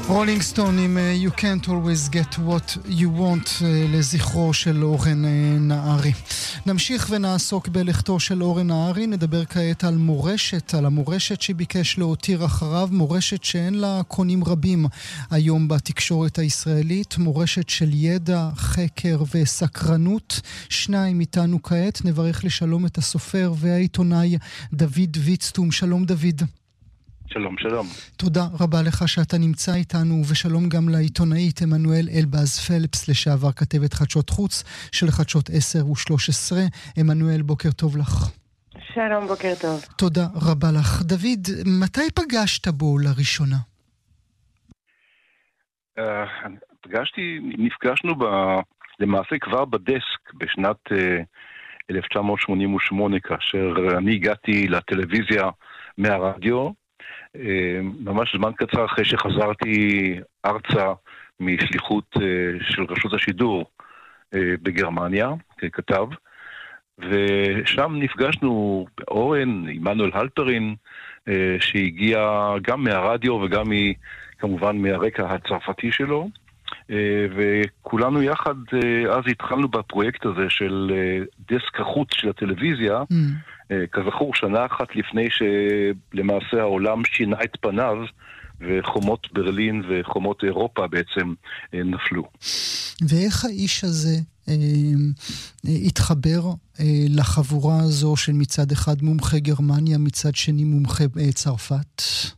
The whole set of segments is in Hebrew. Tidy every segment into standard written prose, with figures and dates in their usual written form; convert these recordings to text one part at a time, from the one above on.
רולינג סטון עם You Can't Always Get What You Want לזכרו של אורן נהרי. נמשיך ונעסוק בלכתו של אורן נהרי, נדבר כעת על מורשת, על המורשת שביקש להותיר אחריו, מורשת שאין לה קונים רבים היום בתקשורת הישראלית, מורשת של ידע, חקר וסקרנות. שניים איתנו כעת, נברך לשלום את הסופר והעיתונאי דוד ויצטום. שלום דוד. שלום, שלום. תודה רבה לך שאתה נמצא איתנו, ושלום גם לעיתונאית עמנואל אלבז פלפס, לשעבר כתבת חדשות חוץ של חדשות 10 ו13. עמנואל, בוקר טוב לך. שלום, בוקר טוב. תודה רבה לך. דוד, מתי פגשת בו לראשונה? נפגשנו למעשה כבר בדסק בשנת 1988, כאשר אני הגעתי לטלוויזיה מהרדיו, ממש זמן קצר אחרי שחזרתי ארצה משליחות של רשות השידור בגרמניה ככתב, ושם נפגשנו אורן, עמנואל הלפרין, שהגיע גם מהרדיו וגם כמובן מהרקע הצרפתי שלו, וכולנו יחד אז התחלנו בפרויקט הזה של דסק החוץ של הטלוויזיה, כזכור שנה אחת לפני שלמעשה העולם שינה את פניו וחומות ברלין וחומות אירופה בעצם נפלו. ואיך האיש הזה התחבר לחבורה הזו של מצד אחד מומחה גרמניה, מצד שני מומחה צרפת?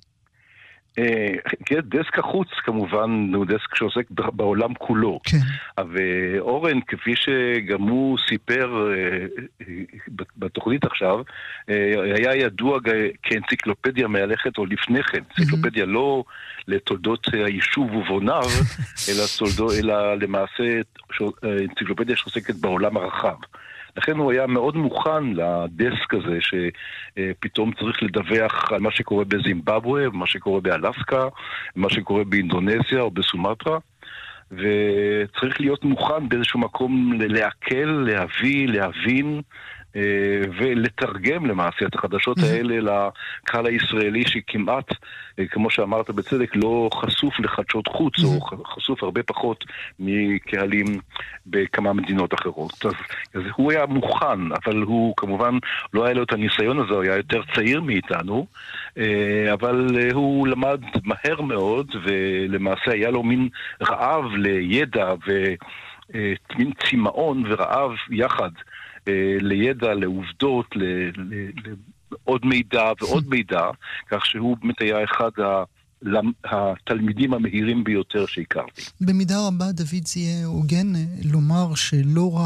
דסק החוץ כמובן הוא דסק שעוסק בעולם כולו, ואורן, כפי שגם הוא סיפר בתוכנית עכשיו, היה ידוע כאנציקלופדיה מהלכת או לפני כן, אנציקלופדיה לא לתולדות היישוב ובוניו, אלא למעשה אנציקלופדיה שעוסקת בעולם הרחב. לכן הוא היה מאוד מוכן לדסק הזה שפתאום צריך לדווח על מה שקורה בזימבבואה, מה שקורה באלסקה, מה שקורה באינדונזיה או בסומטרה, וצריך להיות מוכן באיזשהו מקום להקל, להביא, להבין ולתרגם למעשה את החדשות האלה לקהל הישראלי שכמעט, כמו שאמרת בצדק, לא חשוף לחדשות חוץ או חשוף הרבה פחות מקהלים בכמה מדינות אחרות. אז הוא היה מוכן, אבל הוא כמובן לא היה לו את הניסיון הזה, הוא היה יותר צעיר מאיתנו, אבל הוא למד מהר מאוד, ולמעשה היה לו מין רעב לידע ומין צמאון ורעב יחד לידע, לעובדות, לעוד מידע ועוד מידע, כך שהוא באמת היה אחד התלמידים המהירים ביותר שהכרתי. במידה רבה, דוד, זה יהיה הוגן לומר שלא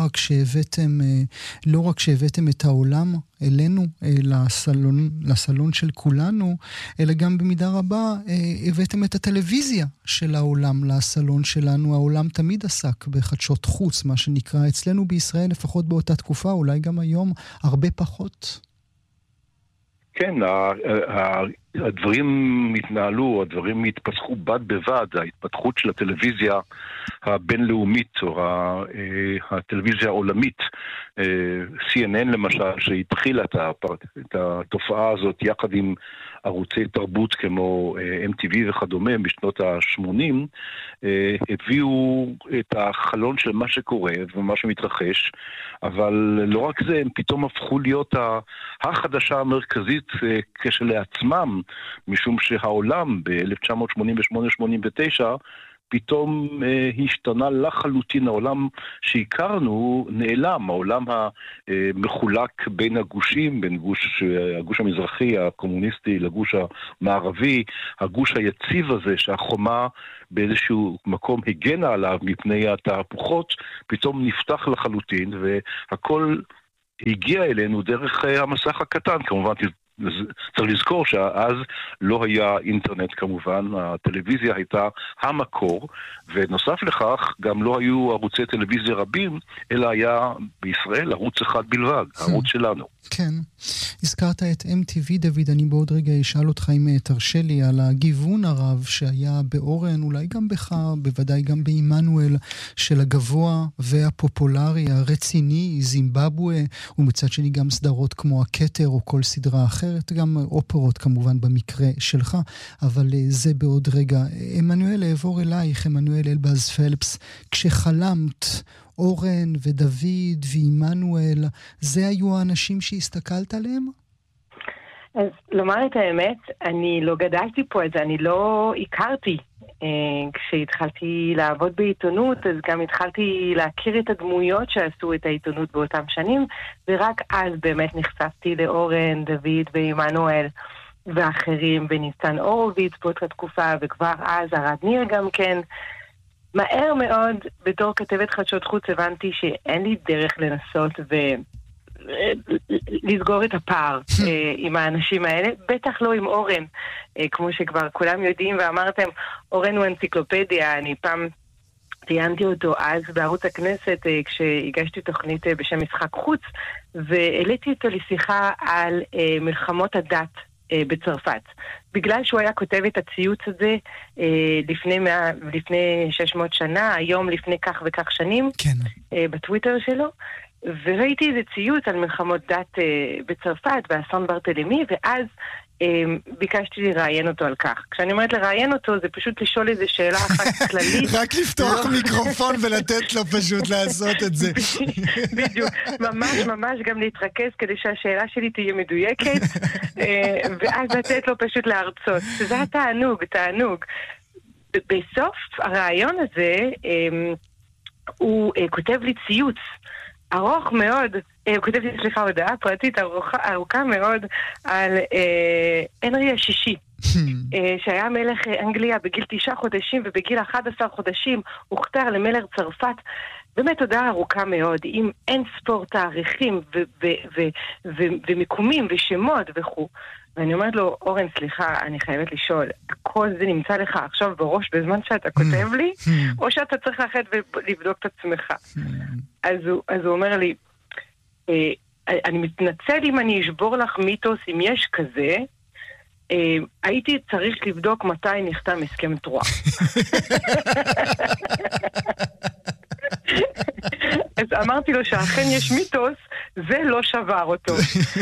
רק שהבאתם את העולם אלינו, לסלון של כולנו, אלא גם במידה רבה הבאתם את הטלוויזיה של העולם לסלון שלנו. העולם תמיד עסק בחדשות חוץ, מה שנקרא אצלנו בישראל, לפחות באותה תקופה, אולי גם היום, הרבה פחות. כן, הדברים התנהלו, הדברים התפתחו בד בבד, ההתפתחות של הטלוויזיה הבינלאומית או הטלוויזיה העולמית, CNN למשל, שהתחילה את התופעה הזאת יחד עם ערוצי תרבות כמו MTV וכדומה בשנות ה-80, הביאו את החלון של מה שקורה ומה שמתרחש, אבל לא רק זה, הם פתאום הפכו להיות החדשה המרכזית כשלעצמם, משום שהעולם ב-1988-89 פתאום השתנה לחלוטין. העולם שהכרנו נעלם, העולם המחולק בין הגושים, בין הגוש המזרחי הקומוניסטי לגוש המערבי, הגוש היציב הזה שהחומה באיזשהו מקום הגנה עליו מפני התהפוכות, פתאום נפתח לחלוטין, והכל הגיע אלינו דרך המסך הקטן. כמובן צריך לזכור שאז לא היה אינטרנט כמובן, הטלוויזיה הייתה המקור, ונוסף לכך גם לא היו ערוצי טלוויזיה רבים, אלא היה בישראל ערוץ אחד בלבד, הערוץ שלנו. כן, הזכרת את MTV, דוד, אני בעוד רגע אשאל אותך אם תרשה לי על הגיוון הרב שהיה באורן, אולי גם בך, בוודאי גם בעמנואל, של הגבוה והפופולרי, הרציני, זימבבואה, ומצד שני גם סדרות כמו הכתר או כל סדרה אחרת. אחרת, גם אופרות כמובן במקרה שלך, אבל זה בעוד רגע. עמנואל, אעבור אלייך, עמנואל אלבז פלפס, כשחלמת אורן ודוד ועמנואל, זה היו האנשים שהסתכלת עליהם? אז לומר את האמת, אני לא גדלתי פה את זה, אני לא הכרתי. כשהתחלתי לעבוד בעיתונות, אז גם התחלתי להכיר את הדמויות שעשו את העיתונות באותם שנים, ורק אז באמת נחשפתי לאורן, דוד ועמנואל ואחרים, וניסן הורוביץ באותה תקופה, וכבר אז ארד ניר גם כן. מהר מאוד, בתור כתבת חדשות חוץ, הבנתי שאין לי דרך לנסות לסגור את הפער עם האנשים האלה, בטח לא עם אורן, כמו שכבר כולם יודעים ואמרתם, אורן הוא אנציקלופדיה. אני פעם ציינתי אותו אז בערוץ הכנסת כשהגשתי תוכנית בשם משחק חוץ, והעליתי אותו לשיחה על מלחמות הדת בצרפת. בגלל שהוא היה כותב את הציוץ הזה לפני 600 שנה, היום לפני כך וכך שנים, כן. בטוויטר שלו, וראיתי איזה ציוץ על מלחמות דת בצרפת, באסון ברטלמי, ואז ביקשתי לראיין אותו על כך. כשאני אומרת לראיין אותו, זה פשוט לשאול איזה שאלה אחת כללית. רק לפתוח מיקרופון ולתת לו פשוט לעשות את זה. בדיוק. ממש גם להתרכז כדי שהשאלה שלי תהיה מדויקת, ואז לתת לו פשוט להרצות. זה תענוג. בסוף הרעיון הזה, הוא כותב לי ציוץ ארוך מאוד, הוא כותב לי, הודעה פרטית ארוכה מאוד על הנרי השישי, שהיה מלך אנגליה בגיל 9 חודשים, ובגיל 11 חודשים הוכתר למלך צרפת. באמת הודעה ארוכה מאוד, עם אין ספור תאריכים ומיקומים ושמות וכו'. ואני אומרת לו, אורן, סליחה, אני חייבת לשאול, הכל זה נמצא לך עכשיו בראש בזמן שאתה כותב לי, או שאתה צריך ללכת ולבדוק את עצמך? אז הוא אומר לי, אני מתנצל אם אני אשבור לך מיתוס, אם יש כזה, הייתי צריך לבדוק מתי נחתם הסכם טרואה. אז אמרתי לו שאכן יש מיתוס, זה לא שבר אותו.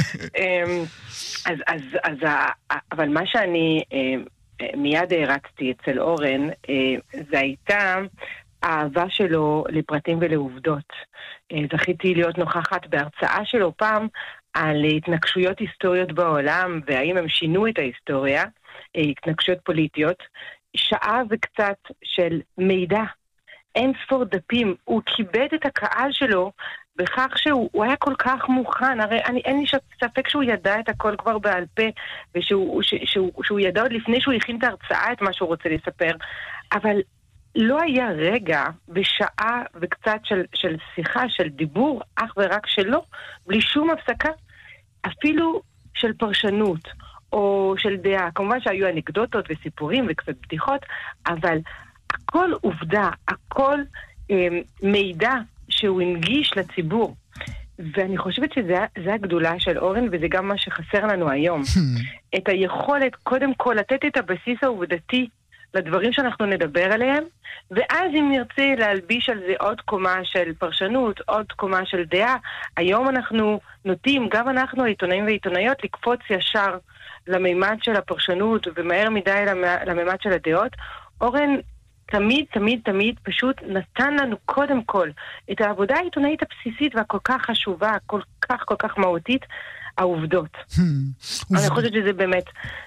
אבל מה שאני מיד הרצתי אצל אורן, זה הייתה האהבה שלו לפרטים ולעובדות. זכיתי להיות נוכחת בהרצאה שלו פעם על התנגשויות היסטוריות בעולם, והאם הם שינו את ההיסטוריה, התנגשויות פוליטיות, שעה וקצת של מידע, אין ספור דפים. הוא כיבד את הקהל שלו בכך שהוא היה כל כך מוכן. הרי אין לי ספק שהוא ידע את הכל כבר בעל פה, ושהוא ידע עוד לפני שהוא הכין את ההרצאה את מה שהוא רוצה לספר, אבל לא היה רגע בשעה וקצת של שיחה, של דיבור אך ורק שלו, בלי שום הפסקה, אפילו של פרשנות או של דעה. כמובן שהיו אנקדוטות וסיפורים וקצת בדיחות, אבל הכל עובדה, הכל מידע שהוא הנגיש לציבור. ואני חושבת שזה הגדולה של אורן, וזה גם מה שחסר לנו היום. את היכולת קודם כל לתת את הבסיס העובדתי לדברים שאנחנו נדבר עליהם, ואז אם נרצה להלביש על זה עוד קומה של פרשנות, עוד קומה של דעה, היום אנחנו נוטים, גם אנחנו העיתונאים והעיתונאיות, לקפוץ ישר למימד של הפרשנות, ומהר מדי למימד של הדעות. אורן תמיד פשוט נתן לנו קודם כל את העבודה העיתונאית הבסיסית והכל כך חשובה, כל כך מהותית, העובדות. אני חושבת שזה באמת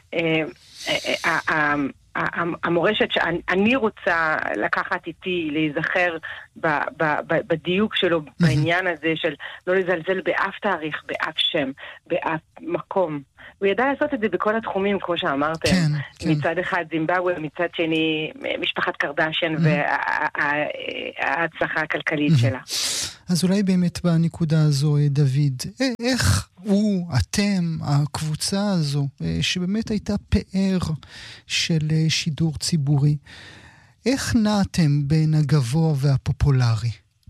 המורשת שאני רוצה לקחת איתי, להיזכר בדיוק שלו בעניין הזה של לא לזלזל באף תאריך, באף שם, באף מקום. הוא ידע לעשות את זה בכל התחומים, כמו שאמרתם. מצד אחד זימבבואה, מצד שני משפחת קרדשן וההצלחה הכלכלית שלה. אז אולי באמת בנקודה הזו, דוד, איך אתם, הקבוצה הזו, שבאמת הייתה פאר של שידור ציבורי, איך נעתם בין הגבוה והפופולרי?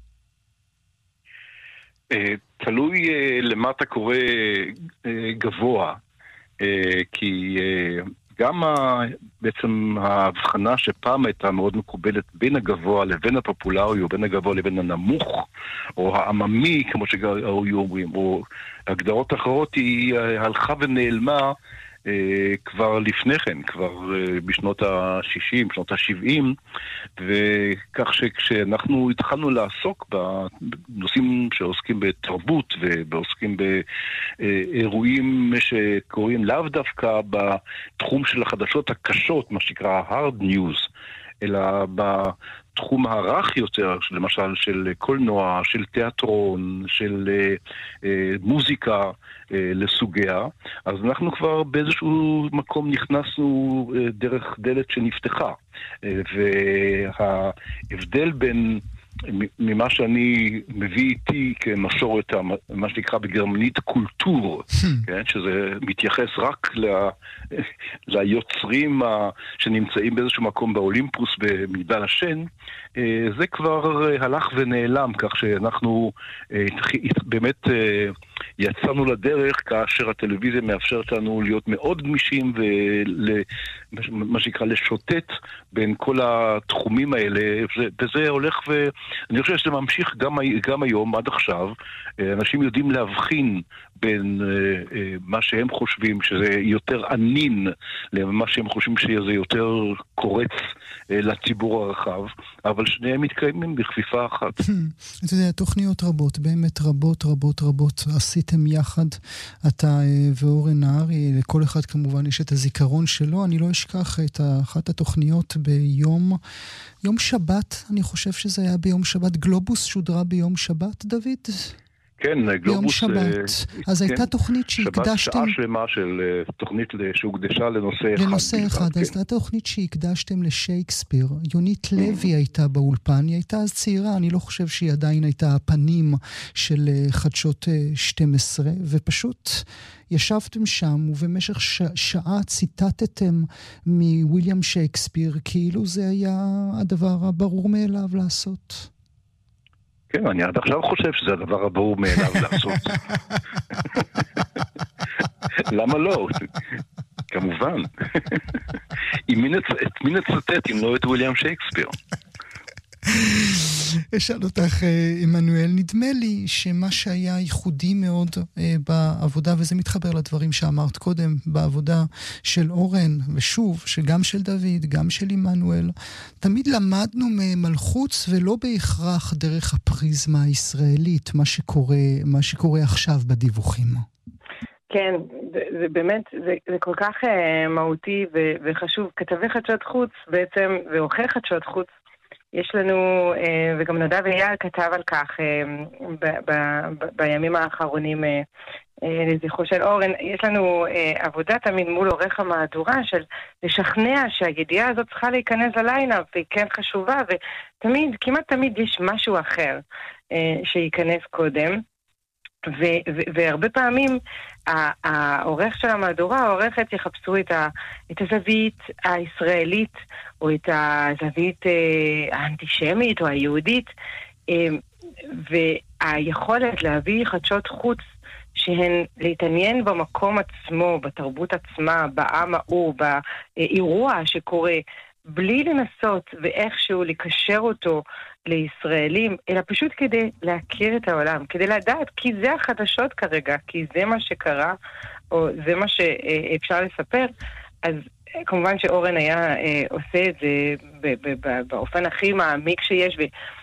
תלוי למה אתה קורא גבוה, כי גם בעצם ההבחנה שפעם הייתה מאוד מקובלת בין הגבוה לבין הפופולרי, או בין הגבוה לבין הנמוך, או העממי, כמו שהיו אומרים, או הגדרות אחרות, היא הלכה ונעלמה כבר לפני כן, כבר בשנות ה-60, שנות ה-70, וכך שכשאנחנו התחלנו לעסוק בנושאים שעוסקים בתרבות ובעוסקים באירועים שקוראים לאו דווקא בתחום של החדשות הקשות, מה שנקרא hard news, אלא בתחום הרך יותר, למשל של קולנוע, של תיאטרון, של מוזיקה לסוגיה, אז אנחנו כבר באיזשהו מקום נכנסנו דרך דלת שנפתחה. וההבדל בין ממה שאני מביא איתי כמסורת, מה שנקרא בגרמנית קולטור, כן? שזה מתייחס רק ליוצרים שנמצאים באיזשהו מקום באולימפוס במגדל השן, זה כבר הלך ונעלם, כך שאנחנו באמת יצאנו לדרך כאשר הטלוויזיה מאפשרת לנו להיות מאוד גמישים ומה שנקרא לשוטט בין כל התחומים האלה, וזה הולך אני חושב שזה ממשיך גם היום, עד עכשיו. אנשים יודעים להבחין בין מה שהם חושבים שזה יותר ענין למה שהם חושבים שזה יותר קורץ לציבור הרחב, אבל שניהם מתקיימים בכפיפה אחת. אתה יודע, תוכניות רבות, באמת רבות עשיתם יחד, אתה ואורן נהרי, לכל אחד כמובן יש את הזיכרון שלו. אני לא אשכח את אחת התוכניות ביום שבת, אני חושב שזה היה ביום שבת, גלובוס שודרה ביום שבת, דוד? כן, גלובוס. שבת. אז הייתה תוכנית שהקדשתם... שעה שלמה של תוכנית שהוקדשה לנושא אחד. לנושא אחד. אז הייתה תוכנית שהקדשתם לשייקספיר. יונית לוי הייתה באולפן, היא הייתה אז צעירה, אני לא חושב שהיא עדיין הייתה הפנים של חדשות 12, ופשוט ישבתם שם, ובמשך שעה ציטטתם מוויליאם שייקספיר, כאילו זה היה הדבר הברור מאליו לעשות. כן, אני עד עכשיו חושב שזה הדבר הברור מאליו לעשות. למה לא? כמובן. את מי נצטט אם לא את וויליאם שייקספיר? אשאל אותך, עמנואל, נדמה לי שמה שהיה ייחודי מאוד בעבודה, וזה מתחבר לדברים שאמרת קודם, בעבודה של אורן, ושוב, שגם של דוד, גם של עמנואל, תמיד למדנו ממלחוץ ולא בהכרח דרך הפריזמה הישראלית, מה שקורה עכשיו בדיווחים. כן, זה באמת, זה כל כך מהותי וחשוב. כתבי חדשות חוץ בעצם, ועורכי חדשות חוץ, יש לנו, וגם נדב אייל כתב על כך בימים האחרונים לזכרו של אורן, יש לנו עבודה תמיד מול עורך המהדורה של לשכנע שהידיעה הזאת צריכה להיכנס לליינאפ, והיא כן חשובה, ותמיד, כמעט תמיד יש משהו אחר שייכנס קודם. והרבה פעמים העורך של המהדורה, העורכת יחפשו את הזווית הישראלית או את הזווית האנטישמית או היהודית, והיכולת להביא חדשות חוץ שהן להתעניין במקום עצמו, בתרבות עצמה, בעם ההוא, באירוע שקורה, בלי לנסות ואיכשהו לקשר אותו לישראלים, אלא פשוט כדי להכיר את העולם, כדי לדעת, כי זה החדשות כרגע, כי זה מה שקרה, או זה מה שאפשר לספר. אז כמובן שאורן היה עושה את זה באופן הכי מעמיק שיש,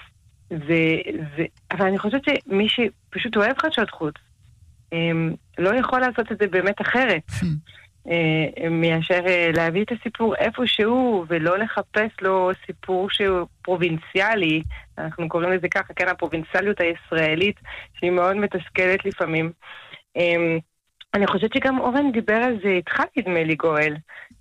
אבל אני חושבת שמי שפשוט אוהב חדשות חוץ, לא יכול לעשות את זה באמת אחרת. מאשר להביא את הסיפור איפשהו ולא לחפש לו סיפור שהוא פרובינציאלי, אנחנו קוראים לזה ככה, כן, הפרובינציאליות הישראלית שהיא מאוד מתסכלת לפעמים. אני חושבת שגם אורן דיבר על זה איתך, נדמה לי, גואל,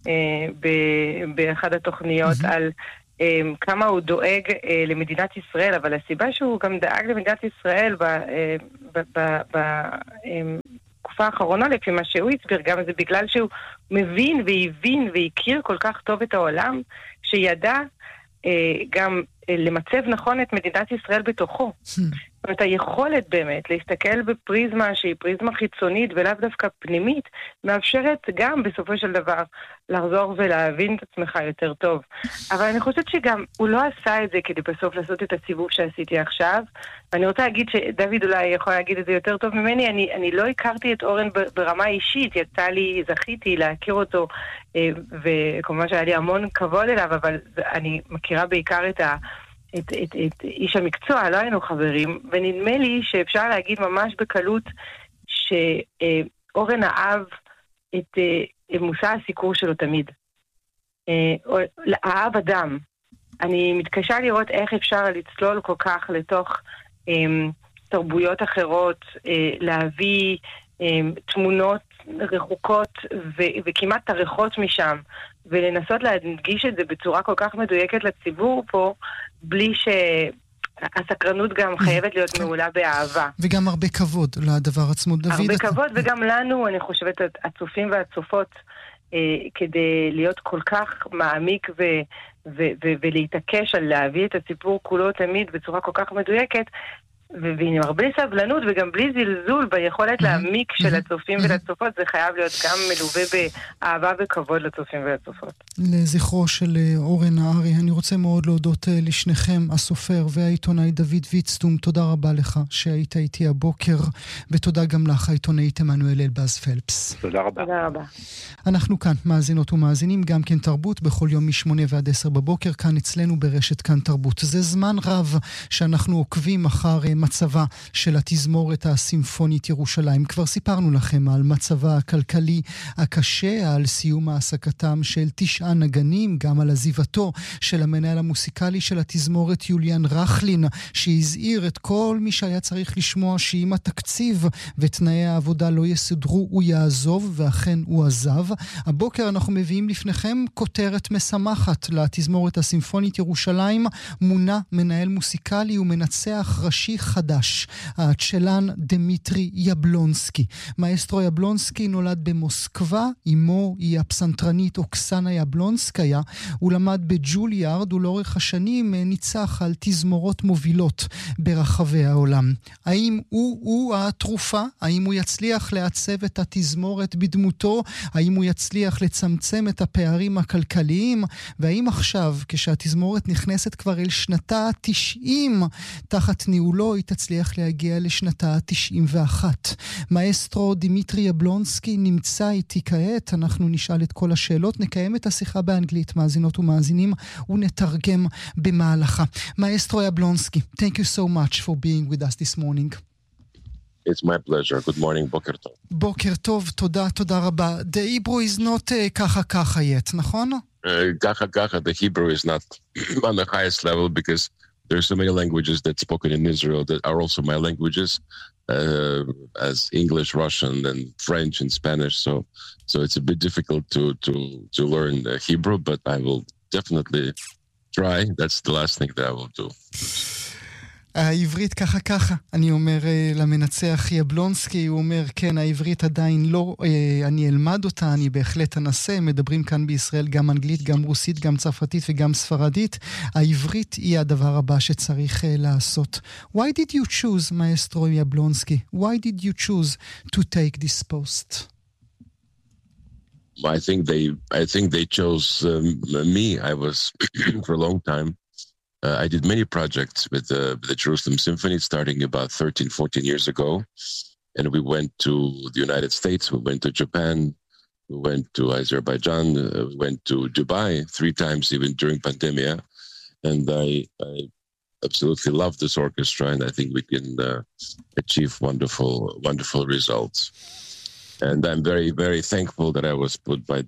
באחד התוכניות על כמה הוא דואג למדינת ישראל, אבל הסיבה שהוא גם דאג למדינת ישראל בתקופה האחרונה, לפי מה שהוא הסביר, גם זה בגלל שהוא מבין והבין והכיר כל כך טוב את העולם, שידע גם למצב נכון את מדינת ישראל בתוכו. זאת זאת היכולת באמת להסתכל בפריזמה שהיא פריזמה חיצונית ולאו דווקא פנימית, מאפשרת גם בסופו של דבר לחזור ולהבין את עצמך יותר טוב. אבל אני חושבת שגם הוא לא עשה את זה כדי בסוף לעשות את הסיבוב שעשיתי עכשיו. ואני רוצה להגיד שדוד אולי יכול להגיד את זה יותר טוב ממני, אני לא הכרתי את אורן ברמה אישית, זכיתי להכיר אותו, וכמובן שהיה לי המון כבוד אליו, אבל אני מכירה בעיקר את איש המקצוע, לא היינו חברים, ונדמה לי שאפשר להגיד ממש בקלות שאורן אהב את מושא הסיקור שלו תמיד. אהב אדם. אני מתקשה לראות איך אפשר לצלול כל כך לתוך תרבויות אחרות, להביא תמונות רחוקות וכמעט תאריכות משם, ולנסות להדגיש את זה בצורה כל כך מדויקת לציבור פה, בלי שהסקרנות גם חייבת להיות מעולה באהבה. וגם הרבה כבוד לדבר עצמו. דוד, הרבה כבוד, וגם לנו, אני חושבת, הצופים והצופות, כדי להיות כל כך מעמיק ולהתעקש על להביא את הסיפור כולו תמיד בצורה כל כך מדויקת, ועם הרבה סבלנות וגם בלי זלזול ביכולת להעמיק של הצופים ולצופות, זה חייב להיות גם מלווה באהבה וכבוד לצופים ולצופות. לזכרו של אורן נהרי, אני רוצה מאוד להודות לשניכם, הסופר והעיתונאי דוד ויצטום. תודה רבה לך שהיית איתי הבוקר, ותודה גם לך, העיתונאית עמנואל אלבז פלפס. תודה רבה. תודה רבה. אנחנו כאן מאזינות ומאזינים, גם כן תרבות, בכל יום מ8 ועד 10 בבוקר, כאן אצלנו ברשת כאן תרבות. זה זמן רב שאנחנו עוקבים אחר מצבה של התזמורת הסימפונית ירושלים. כבר סיפרנו לכם על מצבה הכלכלי הקשה, על סיום העסקתם של 9 נגנים, גם על עזיבתו של המנהל המוסיקלי של התזמורת יוליאן רחלין, שהזהיר את כל מי שהיה צריך לשמוע שאם התקציב ותנאי העבודה לא יסודרו הוא יעזוב, ואכן הוא עזב. הבוקר אנחנו מביאים לפניכם כותרת משמחת לתזמורת הסימפונית ירושלים, מונה מנהל מוסיקלי ומנצח ראשי חדש, הצ'לן דמיטרי יבלונסקי. מאסטרו יבלונסקי נולד במוסקבה, אמו היא הפסנתרנית אוקסנה יבלונסקיה, הוא למד בג'וליארד ולאורך השנים ניצח על תזמורות מובילות ברחבי העולם. האם הוא התרופה? האם הוא יצליח לעצב את התזמורת בדמותו? האם הוא יצליח לצמצם את הפערים הכלכליים? והאם עכשיו, כשהתזמורת נכנסת כבר אל שנתה ה-90 תחת ניהולו, היא תצליח להגיע לשנתה ה-91. מאסטרו דמיטרי יבלונסקי נמצא איתי כעת, אנחנו נשאל את כל השאלות, נקיים את השיחה באנגלית, מאזינות ומאזינים, ונתרגם במהלכה. מאסטרו יבלונסקי, thank you so much for being with us this morning. It's my pleasure. Good morning, בוקר טוב. בוקר טוב, תודה רבה. The Hebrew is not ככה yet, נכון? ככה, the Hebrew is not on the highest level because there are so many languages that's spoken in Israel that are also my languages, as English, Russian, and French and Spanish. So it's a bit difficult to learn Hebrew, but I will definitely try. That's the last thing that I will do. העברית ככה, אני אומר למנצח יבלונסקי, הוא אומר, כן, העברית עדיין לא, אני אלמד אותה, אני בהחלט אנסה, מדברים כאן בישראל גם אנגלית, גם רוסית, גם צרפתית וגם ספרדית, העברית היא הדבר הבא שצריך לעשות. Why did you choose, מאסטרו יבלונסקי? Why did you choose to take this post? I think they chose me. I was for a long time. I did many projects with the Jerusalem Symphony starting about 13-14 years ago. And we went to the United States, we went to Japan, we went to Azerbaijan, we went to Dubai 3 times even during pandemic. And I absolutely love this orchestra, and I think we can achieve wonderful results. And I'm very, very thankful that I was put by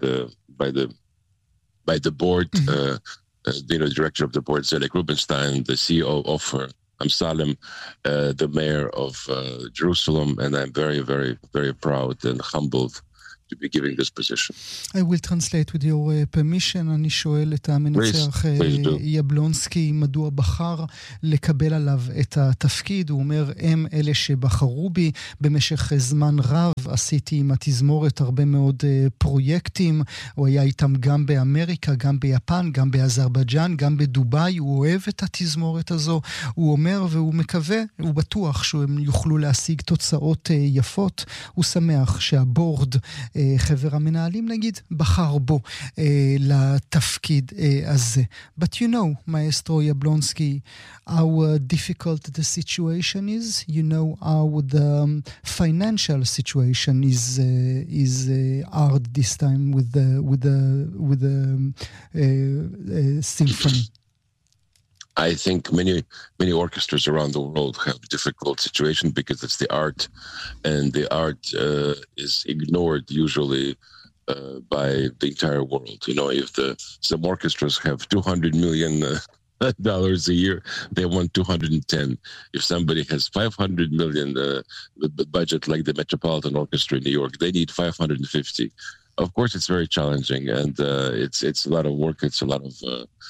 the board, the director of the board, Zedek Rubinstein, the CEO of Amsalem, the mayor of Jerusalem, and I'm very, very, very proud and humbled to be giving this position. I will translate with your permission. אני שואל את המנצח יבלונסקי מדוע בחר לקבל עליו את התפקיד. הוא אומר, הם אלה שבחרו בי במשך זמן רב. עשיתי עם התזמורת הרבה מאוד פרויקטים. הוא היה איתם גם באמריקה, גם ביפן, גם באזרבייג'אן, גם בדובאי. הוא אוהב את התזמורת הזו. הוא אומר והוא מקווה, הוא בטוח שהם יוכלו להשיג תוצאות יפות. הוא שמח שהבורד, חבר המנהלים נגיד, בחר בו לתפקיד הזה. But you know, Maestro Jablonski, how difficult the situation is. You know how the financial situation is hard this time with the symphony. I think many orchestras around the world have difficult situation because it's the art, and the art is ignored usually by the entire world. You know, if some orchestras have $200 million a year, they want 210. If somebody has 500 million budget like the Metropolitan Orchestra in New York, they need 550. Of course, it's very challenging, and it's a lot of work. It's a lot of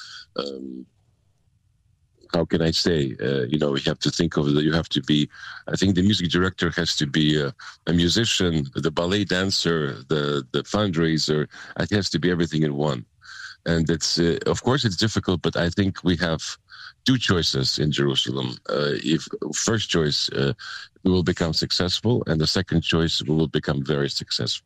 how can I say, you have to think of you have to be, I think the music director has to be a musician, the ballet dancer, the fundraiser. It has to be everything in one. And it's, of course it's difficult, but I think we have two choices in Jerusalem. If first choice, we will become successful, and the second choice, we will become very successful.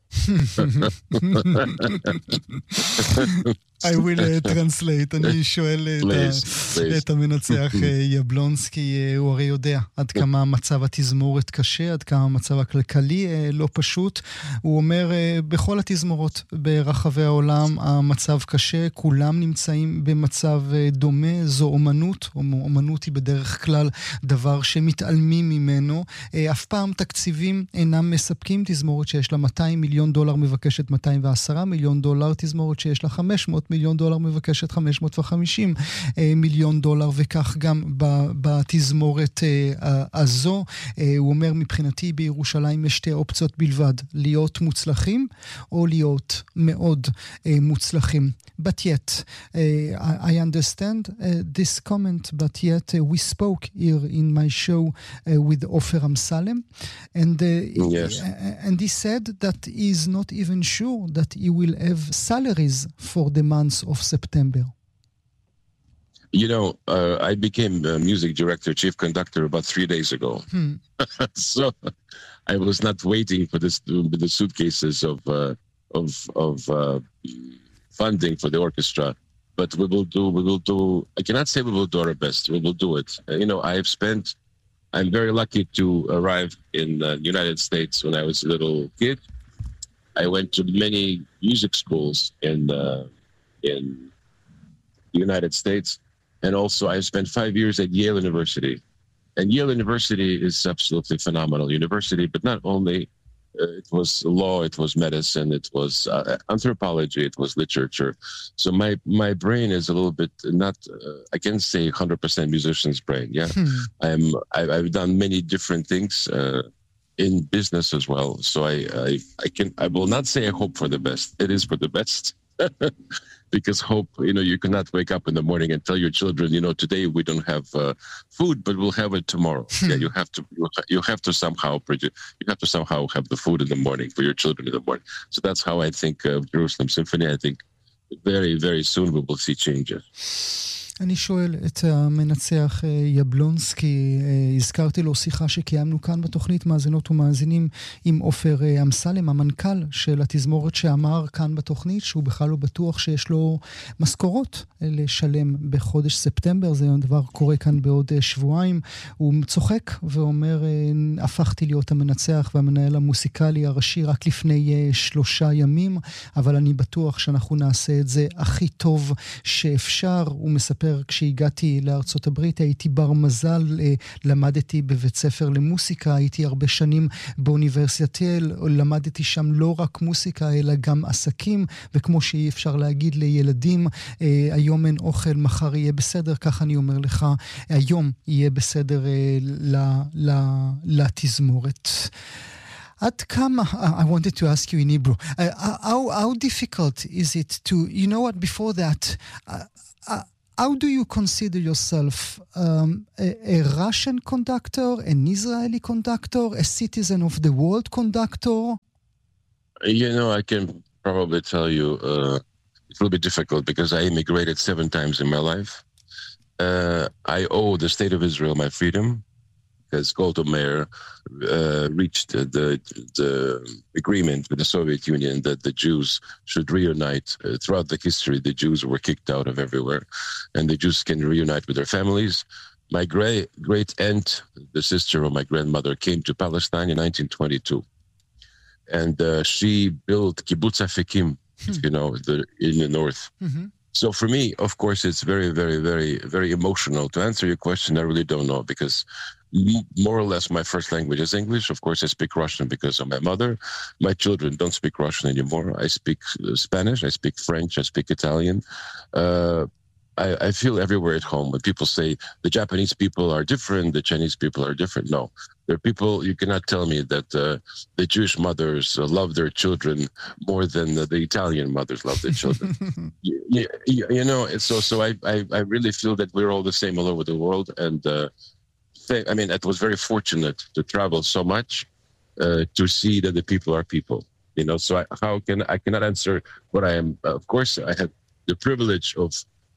I will translate. אני שואל את המנצח יבלונסקי, הוא הרי יודע עד כמה מצב התזמורת קשה, עד כמה מצב הכלכלי לא פשוט. הוא אומר, בכל התזמורות ברחבי העולם המצב קשה, כולם נמצאים במצב דומה, זו אומנות. אומנות היא בדרך כלל דבר שמתעלמים ממנו. אף פעם תקציבים אינם מספקים. תזמורת שיש לה $200 מיליון מבקשת $210 מיליון, תזמורת שיש לה $500 מיליון מבקשת $550 מיליון, וכך גם בתזמורת הזו. הוא אומר, מבחינתי בירושלים יש שתי אופציות בלבד, להיות מוצלחים או להיות מאוד מוצלחים. But yet, I understand this comment, but yet we spoke here in my show with Ofer Amsalem, and yes. And he said that he is not even sure that he will have salaries for the months of September. I became a music director, chief conductor about 3 days ago. So I was not waiting for this with the suitcases of funding for the orchestra, but we will do, I cannot say we will do our best. We will do it. I'm very lucky to arrive in the United States when I was a little kid. I went to many music schools in the United States. And also I spent 5 years at Yale University. And Yale University is absolutely phenomenal university, but not only, it was law, it was medicine, it was anthropology, it was literature. So my brain is a little bit not, I can't say 100% musician's brain. Yeah, I've done many different things in business as well. So I will not say I hope for the best. It is for the best. Because hope, you cannot wake up in the morning and tell your children, today we don't have food, but we'll have it tomorrow. Yeah, you have to somehow have the food in the morning for your children in the morning. So that's how I think of Jerusalem Symphony. I think very, very soon we will see changes. אני שואל את המנצח יבלונסקי, הזכרתי לו שיחה שקיימנו כאן בתוכנית מאזינות ומאזינים עם עופר אמסלם, המנכ"ל של התזמורת, שאמר כאן בתוכנית שהוא בכלל לא בטוח שיש לו משכורות לשלם בחודש ספטמבר. זה דבר קורה כאן בעוד שבועיים. הוא צוחק ואומר, הפכתי להיות המנצח והמנהל המוסיקלי הראשי רק לפני 3 ימים, אבל אני בטוח שאנחנו נעשה את זה הכי טוב שאפשר. הוא מספר, כשהגעתי לארצות הברית הייתי בר מזל, למדתי בבית ספר למוסיקה, הייתי הרבה שנים באוניברסיטת ייל, למדתי שם לא רק מוסיקה אלא גם עסקים, וכמו שאי אפשר להגיד לילדים, היום אין אוכל, מחר יהיה בסדר, כך אני אומר לך, היום יהיה בסדר לתזמורת. עד כמה, I wanted to ask you in Hebrew, how difficult is it to, you know what, before that, how do you consider yourself a Russian conductor, an Israeli conductor, a citizen of the world conductor? You know, I can probably tell you it will be difficult because I immigrated 7 times in my life. I owe the state of Israel my freedom because Golda Meir reached the agreement with the Soviet Union that the Jews should reunite. Throughout the history, the Jews were kicked out of everywhere, and the Jews can reunite with their families. My great aunt, the sister of my grandmother, came to Palestine in 1922. And she built Kibbutz Afikim, you know, in the north. Mm-hmm. So for me, of course, it's very, very, very, very emotional. To answer your question, I really don't know because more or less my first language is English. Of course, I speak Russian because of my mother. My children don't speak Russian anymore. I speak Spanish, I speak French, I speak Italian. I feel everywhere at home. When people say the Japanese people are different, the Chinese people are different. No, there are people, you cannot tell me that the Jewish mothers love their children more than the Italian mothers love their children. You know, so I really feel that we're all the same all over the world. And I mean, it was very fortunate to travel so much to see that the people are people. You know, so I cannot answer what I am. Of course, I had the privilege of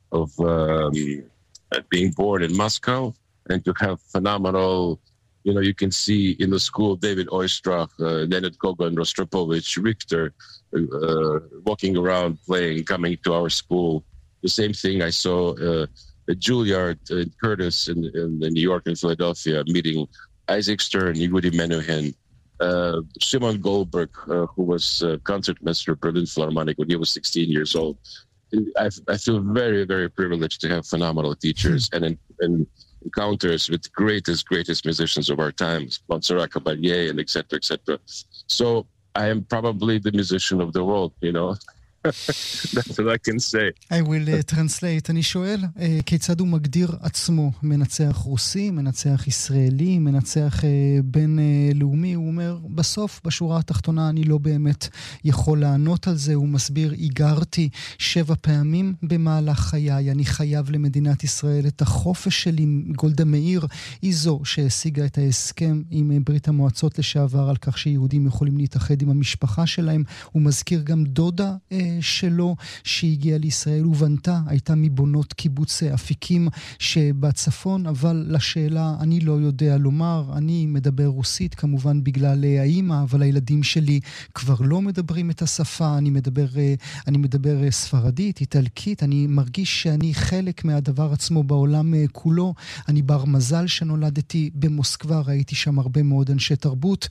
being born in Moscow and to have phenomenal, you know, you can see in the school David Oistrakh, Leonid Kogan, Rostropovich, Richter walking around playing, coming to our school. The same thing I saw at Juilliard and Curtis in New York and Philadelphia meeting Isaac Stern, Yehudi Menuhin, Shimon Goldberg, who was concertmaster of Berlin Philharmonic when he was 16 years old. I feel very, very privileged to have phenomenal teachers and encounters with greatest musicians of our times, Montserrat Caballé and et cetera. So I am probably the musician of the world, you know. That's what I can say. I will translate. אני שואל, כיצד הוא מגדיר עצמו? מנצח רוסי, מנצח ישראלי, מנצח בינלאומי? הוא אומר, בסוף, בשורה התחתונה, אני לא באמת יכול לענות על זה. הוא מסביר, היגרתי 7 פעמים במהלך חיי. אני חייב למדינת ישראל את החופש שלי. גולדה מאיר היא זו שהשיגה את ההסכם עם ברית המועצות לשעבר על כך שיהודים יכולים להתאחד עם המשפחה שלהם. הוא מזכיר גם דודה שלו שהגיעה לישראל ובנתה, הייתה מבונות קיבוץ אפיקים שבצפון, אבל לשאלה אני לא יודע לומר, אני מדבר רוסית כמובן בגלל האמא, אבל הילדים שלי כבר לא מדברים את השפה, אני מדבר ספרדית, איטלקית, אני מרגיש שאני חלק מהדבר עצמו בעולם כולו, אני בר מזל שנולדתי במוסקבה, ראיתי שם הרבה מאוד אנשי תרבות,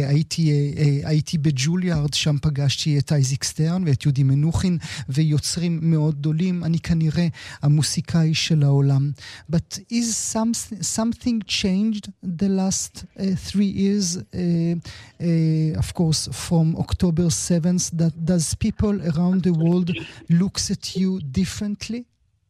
הייתי בג'וליארד, שם פגשתי את אייזיק סטרן ואת יהודי מנוחין ויוצרים מאוד גדולים, אני כנראה המוסיקאי של העולם. But is something changed the last 3 years, of course, from October 7th, that does people around the world looks at you differently?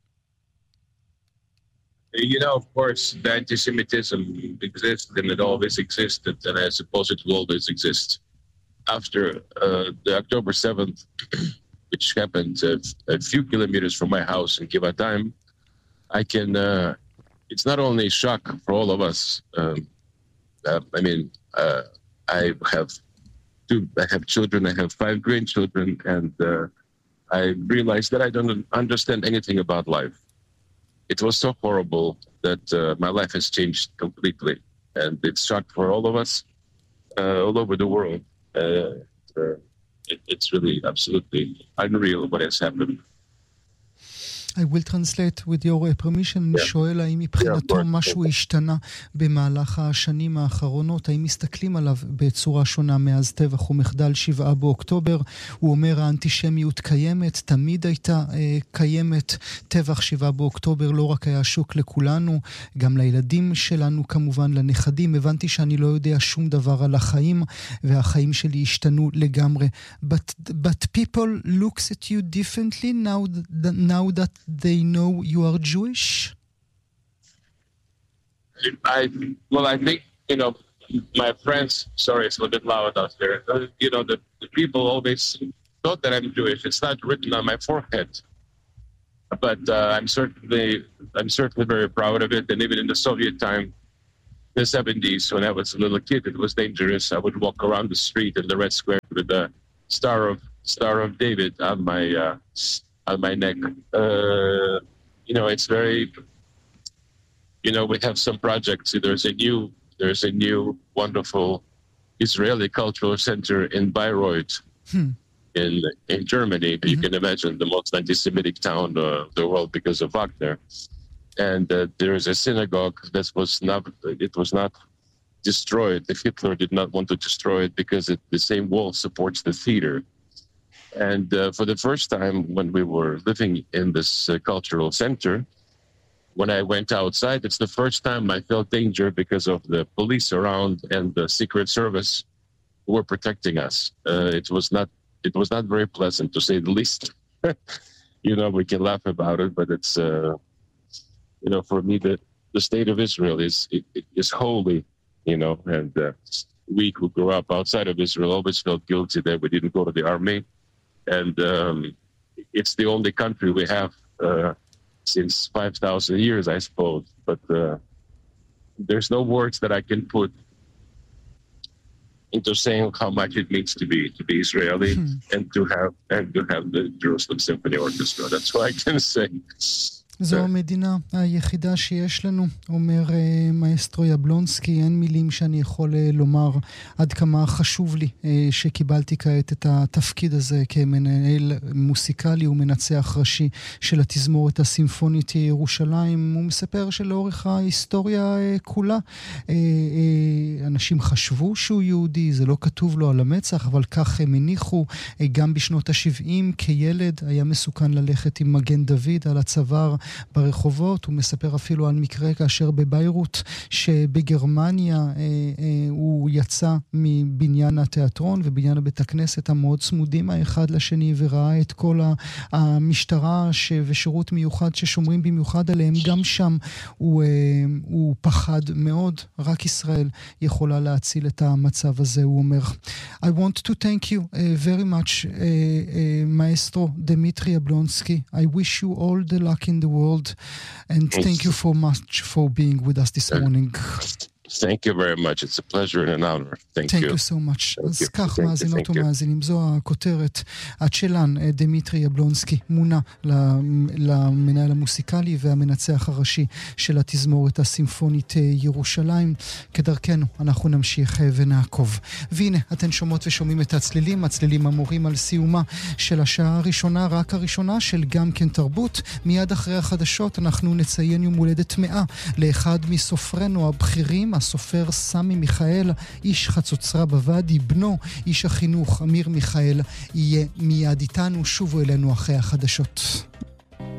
You know, of course, the anti-Semitism exists and it always existed, and I suppose it will always exist. After the October 7th, which happened a few kilometers from my house in Givatayim, I can, it's not only a shock for all of us. I mean, I have children, I have 5 grandchildren, and I realized that I don't understand anything about life. It was so horrible that my life has changed completely, and it's shock for all of us, all over the world. It's really absolutely unreal what has happened. I will translate with your permission. אני שואל האם מבחינתו משהו השתנה במהלך השנים האחרונות, האם מסתכלים עליו בצורה שונה מאז טבח ומחדל 7 באוקטובר. הוא אומר האנטישמיות קיימת, תמיד הייתה קיימת. טבח 7 באוקטובר לא רק היה שוק לכולנו, גם לילדים שלנו כמובן, לנכדים. הבנתי שאני לא יודע שום דבר על החיים, והחיים שלי השתנו לגמרי. But people looks at you differently now that they know you are Jewish? I think, you know, my friends, sorry, it's a little bit loud out there. The people always thought that I'm Jewish. It's not written on my forehead, but I'm certainly very proud of it. And even in the Soviet time, the 70s, when I was a little kid, it was dangerous. I would walk around the street in the Red Square with the Star of David on my neck. It's very. We have some projects. There's a new wonderful Israeli cultural center in Bayreuth in Germany. You can imagine the most anti-Semitic town of the world because of Wagner. And there is a synagogue that was not destroyed. If Hitler did not want to destroy it because the same wall supports the theater. And for the first time when we were living in this cultural center, when I went outside, it's the first time I felt danger because of the police around and the Secret Service who were protecting us. It was not very pleasant, to say the least. We can laugh about it, but it's for me the state of Israel is holy, and we who grew up outside of Israel always felt guilty that we didn't go to the army, and it's the only country we have. Since 5,000 years, I suppose, but there's no words that I can put into saying how much it means to be Israeli and to have the Jerusalem Symphony Orchestra. That's what I can say. זו המדינה היחידה שיש לנו, אומר מאסטרו יבלונסקי. אין מילים שאני יכול לומר עד כמה חשוב לי שקיבלתי כעת את התפקיד הזה כמנהל מוסיקלי ומנצח ראשי של התזמורת הסימפונית ירושלים. הוא מספר שלאורך ההיסטוריה כולה אנשים חשבו שהוא יהודי, זה לא כתוב לו על המצח, אבל כך הם הניחו. גם בשנות ה-70 כילד היה מסוכן ללכת עם מגן דוד על הצוואר ברחובות. הוא מספר אפילו על מקרה כאשר בביירות שבגרמניה הוא יצא מבניין התיאטרון ובניין הבית הכנסת המאוד צמודים האחד לשני, וראה את כל המשטרה ושירות מיוחד ששומרים במיוחד עליהם. גם שם הוא פחד מאוד. רק ישראל יכולה להציל את המצב הזה, הוא אומר. I want to thank you very much, Maestro Dmitry Yablonsky. I wish you all the luck in the world, and thank you so much for being with us this morning. Thank you very much. It's a pleasure and an honor. Thank you. Thank you so much. אז כך, מאזינות ומאזינים, זו הכותרת. הצ'לן דמיטרי יבלונסקי מונה למנהל המוסיקלי והמנצח הראשי של התזמורת הסימפונית ירושלים. כדרכנו, אנחנו נמשיך ונעקוב. והנה, אתן שומעות ושומעים את הצלילים המורים על סיומה של השעה הראשונה, רק הראשונה של גם כן תרבות. מיד אחרי החדשות אנחנו נציין יום הולדת 100 לאחד מסופרנו הבכירים, הסופר סמי מיכאל, איש חצוצרה בוואדי. בנו, איש החינוך אמיר מיכאל, יהיה מיד איתנו. שובו אלינו אחרי החדשות.